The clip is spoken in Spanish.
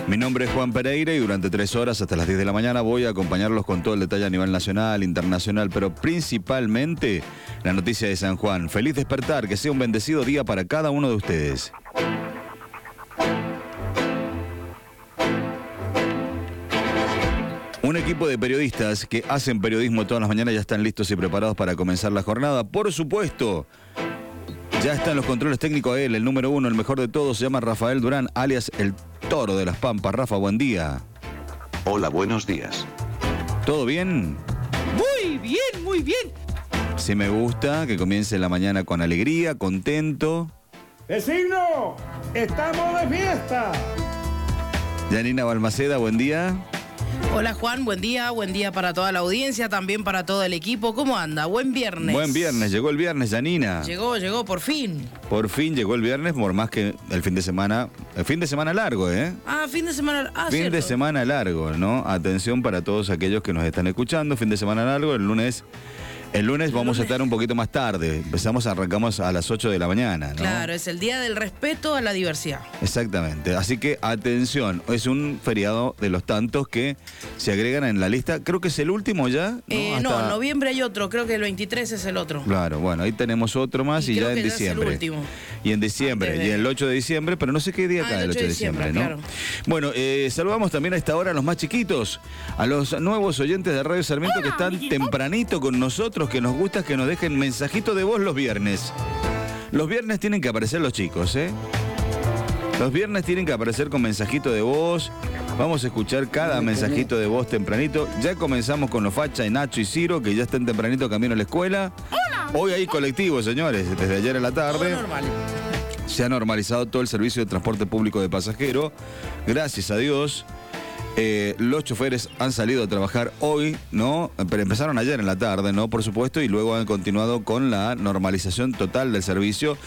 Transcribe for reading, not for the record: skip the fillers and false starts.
Mi nombre es Juan Pereira y durante 3 horas hasta las 10 de la mañana voy a acompañarlos con todo el detalle a nivel nacional, internacional, pero principalmente la noticia de San Juan. Feliz despertar, que sea un bendecido día para cada uno de ustedes. Un equipo de periodistas que hacen periodismo todas las mañanas ya están listos y preparados para comenzar la jornada. Por supuesto, ya están los controles técnicos él, el número uno, el mejor de todos, se llama Rafael Durán, alias el Toro de las Pampas. Rafa, buen día. Hola, buenos días. ¿Todo bien? Muy bien, muy bien. Sí, me gusta que comience la mañana con alegría, contento. ¡Vecino! ¡Estamos de fiesta! Yanina Balmaceda, buen día. Hola Juan, buen día para toda la audiencia, también para todo el equipo. ¿Cómo anda? Buen viernes. Buen viernes, llegó el viernes, Yanina. Llegó, por fin. Por fin llegó el viernes, por más que el fin de semana largo, ¿eh? Fin de semana. Fin cierto. de semana largo, ¿no? Atención para todos aquellos que nos están escuchando, fin de semana largo, el lunes vamos a estar un poquito más tarde. Arrancamos a las 8 de la mañana, ¿no? Claro, es el día del respeto a la diversidad. Exactamente. Así que atención, es un feriado de los tantos que se agregan en la lista. Creo que es el último ya. No, en noviembre hay otro, creo que el 23 es el otro. Claro, bueno, ahí tenemos otro más y ya en diciembre. Es el último. Y en diciembre, y el 8 de diciembre, pero no sé qué día cae el 8 de diciembre, ¿no? Claro. Bueno, saludamos también a esta hora a los más chiquitos, a los nuevos oyentes de Radio Sarmiento. Hola, que están tempranito con nosotros, que nos gusta que nos dejen mensajito de voz los viernes. Los viernes tienen que aparecer los chicos, ¿eh? Los viernes tienen que aparecer con mensajito de voz. Vamos a escuchar cada mensajito de voz tempranito. Ya comenzamos con los Facha y Nacho y Ciro, que ya están tempranito camino a la escuela. Hola. Hoy hay colectivos, señores, desde ayer a la tarde. Todo normal. Se ha normalizado todo el servicio de transporte público de pasajeros. Gracias a Dios. Los choferes han salido a trabajar hoy, ¿no? Pero empezaron ayer en la tarde, ¿no? Por supuesto, y luego han continuado con la normalización total del servicio.